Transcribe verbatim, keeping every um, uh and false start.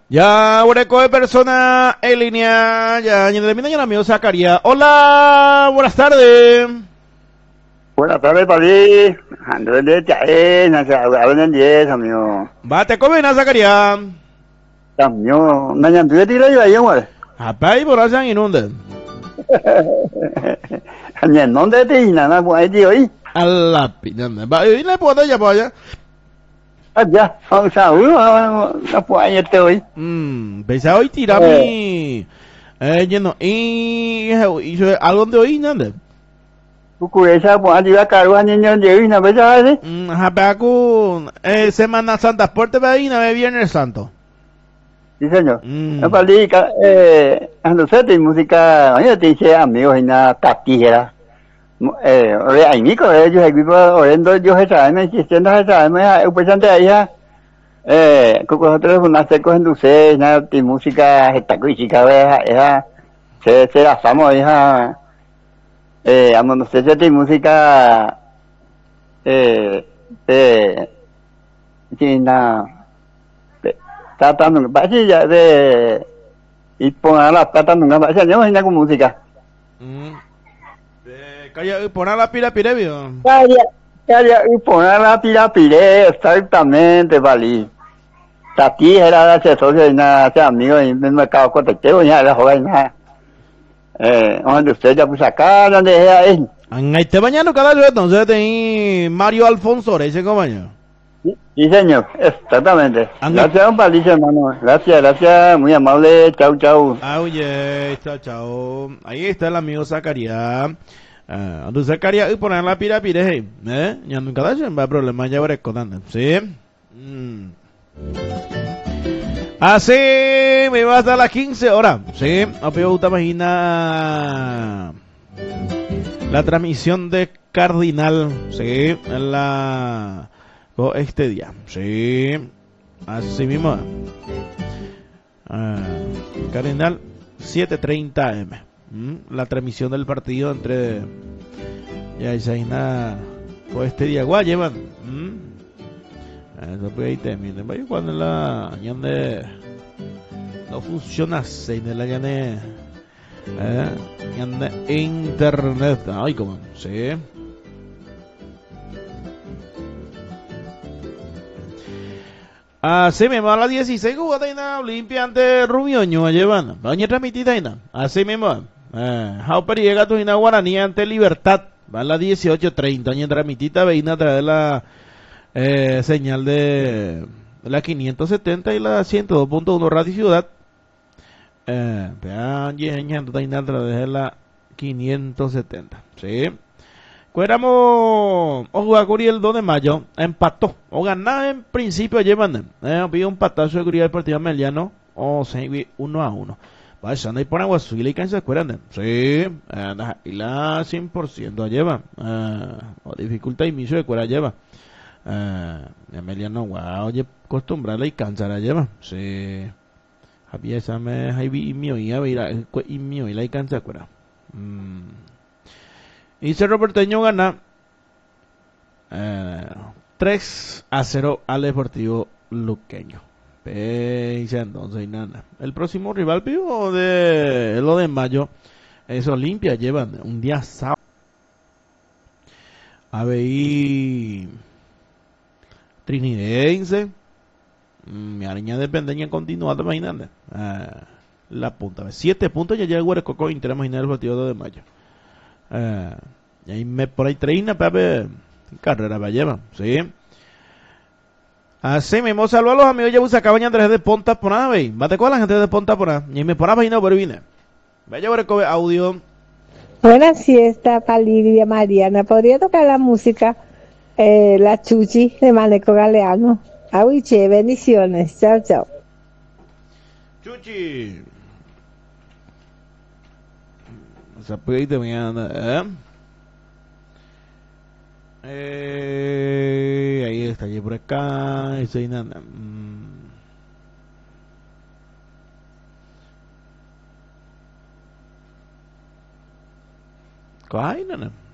Ya, hueco de persona en línea. Ya, y termina ya el amigo Zacarías. Hola, buenas tardes. Buenas tardes, Pali. Ando de Chaé, no sé, hablan diez, amigo. Va, te comen a Zacarías. Amigo, no hay antes de tirar yo ahí, amor. Apa, y por allá inunde. Ni en dónde te imaginas, no puedo ir hoy. A la pinanda. Va, y le puedo ya para allá. Allá, o sea, uno no puedo irte hoy. Mmm, pensaba hoy tirar Eh, mi. Eh, lleno. Y. Y algo de hoy, nada. Cucuresa, pues, allí va a cargar niños de hoy, no ves, ¿sabes? Mm, ajá, con eh, Semana Santa, puerta de ahí, no me Viernes Santo. Sí, señor. Eh, Mmm. Pali, eh, ando sé, de música, oye, te dice amigos, y nada, tatijera. Eh, ore, ahí, Nico, ellos, aquí, orendo, yo, se sabe, me insistiendo, se sabe, me, pues, antes de ahí, eh, con nosotros una seco en dulce, na ti música esta cuichica esa, esa, se, se la famo, esa, eh, amo no sé si ti música, eh, eh, china, tratando, parece ya de, y poner la tratando, no parece, yo no con música. Mm. Eh, calla, pon a la pira pirevio. Calla, calla, y poner la pila pire, exactamente, valí. Tati era ese socio y nada, ese amigo y me mercado cotecheo y nada, la joven nada. Eh, donde usted ya puso acá, donde era él. En este mañana cada vez entonces tenía Mario Alfonso, ese compañero. Sí, sí, señor, exactamente. En Gracias, don Palicio, hermano. Gracias, gracias, muy amable. Chau, chau. ah, oye, chao, chao. Ahí está el amigo Zacarías. Ah, donde Zacarías y poner la pira pire, ¿eh? Ya nunca da va a problema ya veré con ¿sí? Mm. Así me va hasta las quince horas, ¿sí? A gusta imagina la transmisión de Cardinal, ¿sí? En la oh, este día, ¿sí? Así mismo. Ah, Cardinal siete treinta a eme. ¿Mm? La transmisión del partido entre ya Isaína con este día igual llevan. ¿Mm? Eso puede ir termine. Vaya cuando la de no funciona así en la llane eh, de internet. Ay, como, sí. Así mismo, a las dieciséis jugadas Olimpia ante Rubioño llevan. Baña transmitida ina. Así mismo. Eh, Hauper llega tu ina Guaraní ante Libertad. Va a las dieciocho treinta. Baña transmitida veina a través de la eh, señal de, de la quinientos setenta y la ciento dos punto uno Radio Ciudad. Eh, vean, a través de la quinientos setenta. Sí. Cuéramos o jugar Curiel el dos de mayo, empató o ganaba en principio llevan, eh, pidió un patazo de Curiel Deportivo Meliano o se uno a uno. Vaya, anda y por agua y can se acuerdan. Sí, anda y la cien por ciento lleva. Eh, o dificultad inicio de cuera lleva. Eh, Emiliano, wow, oye, acostumbrarla y cansar lleva. Sí. Había esa me hay mío y a ver y mío y la y cansa cuera. Mm. Y Cerro Porteño gana eh, tres a cero al Deportivo Luqueño. Pese entonces nada. El próximo rival vivo de lo de mayo es Olimpia. Llevan un día sábado. A ver, Trinidense. Mi araña de pendeña continuada, imagínate. Ah, la punta. Siete puntos ya llega el Huerecoco Inter, imaginar el partido de mayo. Eh, y ahí me por ahí treina para ver carrera va lleva, sí. Así mismo saludos a los amigos ya busca cabaña Andrés de Ponta por nada, ve. Bate con la gente de Ponta por nada. Y me por ahí no, pero vine. Vaya por el audio. Buena siesta, Palidia Mariana. ¿Podría tocar la música? Eh, la Chuchi de Maneco Galeano. Awiche, bendiciones. Chao, chao. Chuchi. O sea, pues ahí te mañana, ¿eh? Eh, ahí está, allí por acá. Eso y nada. Mm. Ay, nana.